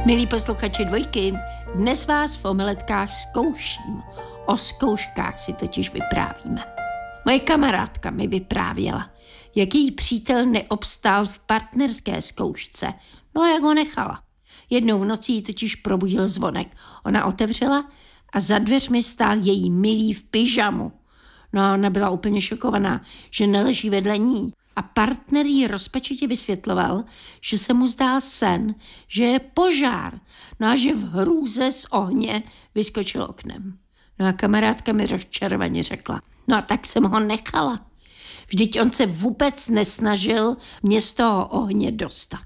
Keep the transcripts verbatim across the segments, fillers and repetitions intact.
Milí posluchači Dvojky, dnes vás v omeletkách zkouším. O zkouškách si totiž vyprávíme. Moje kamarádka mi vyprávěla, jak její přítel neobstál v partnerské zkoušce. No jak ho nechala. Jednou v noci jí totiž probudil zvonek. Ona otevřela a za dveřmi stál její milý v pyžamu. No a ona byla úplně šokovaná, že neleží vedle ní. A partner jí rozpačitě vysvětloval, že se mu zdál sen, že je požár, no a že v hrůze z ohně vyskočil oknem. No a kamarádka mi rozčarovaně řekla, no a tak jsem ho nechala. Vždyť on se vůbec nesnažil mě z toho ohně dostat.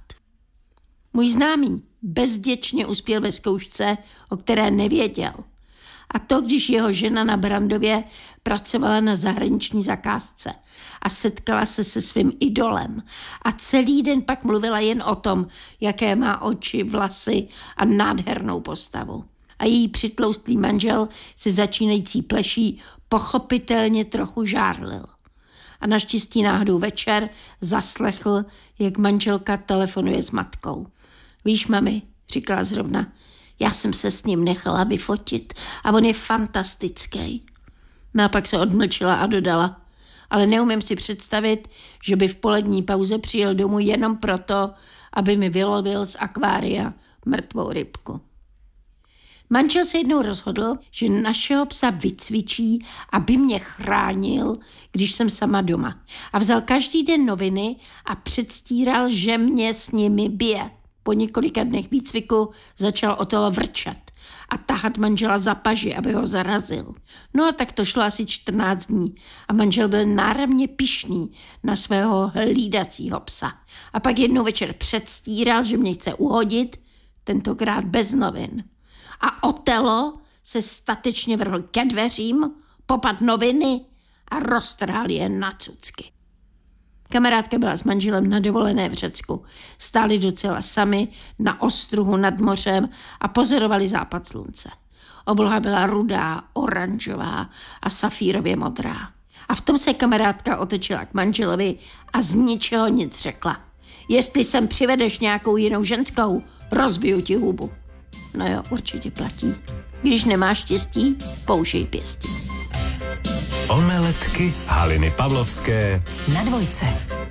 Můj známý bezděčně uspěl ve zkoušce, o které nevěděl. A to, když jeho žena na Brandově pracovala na zahraniční zakázce a setkala se se svým idolem. A celý den pak mluvila jen o tom, jaké má oči, vlasy a nádhernou postavu. A její přitloustlý manžel si začínající pleší pochopitelně trochu žárlil. A naštěstí náhodou večer zaslechl, jak manželka telefonuje s matkou. Víš, mami, říkala zrovna, já jsem se s ním nechala vyfotit a on je fantastický. No a pak se odmlčela a dodala, ale neumím si představit, že by v polední pauze přijel domů jenom proto, aby mi vylovil z akvária mrtvou rybku. Manžel se jednou rozhodl, že našeho psa vycvičí, aby mě chránil, když jsem sama doma. A vzal každý den noviny a předstíral, že mě s nimi bije. Po několika dnech výcviku začal Otelo vrčet a tahat manžela za paži, aby ho zarazil. No a tak to šlo asi čtrnáct dní a manžel byl náramně pyšný na svého hlídacího psa. A pak jednou večer předstíral, že mě chce uhodit, tentokrát bez novin. A Otelo se statečně vrhl ke dveřím, popadl noviny a roztrhal je na cucky. Kamarádka byla s manželem na dovolené v Řecku. Stáli docela sami na ostruhu nad mořem a pozorovali západ slunce. Obloha byla rudá, oranžová a safírově modrá. A v tom se kamarádka otočila k manželovi a z ničeho nic řekla. Jestli sem přivedeš nějakou jinou ženskou, rozbiju ti hubu. No jo, určitě platí. Když nemáš štěstí, použij pěstí. Omeletky Haliny Pavlovské na Dvojce.